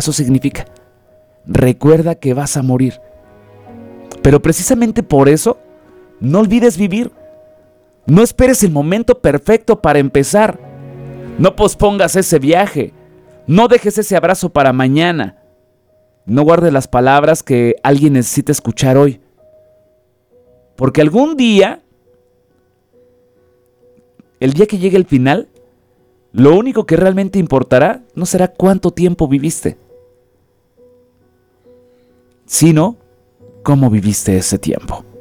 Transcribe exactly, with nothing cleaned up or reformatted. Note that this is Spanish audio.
Eso significa, recuerda que vas a morir. Pero precisamente por eso, no olvides vivir. No esperes el momento perfecto para empezar. No pospongas ese viaje. No dejes ese abrazo para mañana. No guardes las palabras que alguien necesita escuchar hoy. Porque algún día, el día que llegue el final, lo único que realmente importará no será cuánto tiempo viviste, sino cómo viviste ese tiempo.